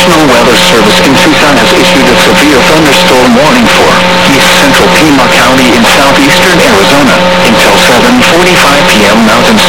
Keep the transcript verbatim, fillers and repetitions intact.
National Weather Service in Tucson has issued a severe thunderstorm warning for east central Pima County in southeastern Arizona until seven forty-five p m Mountain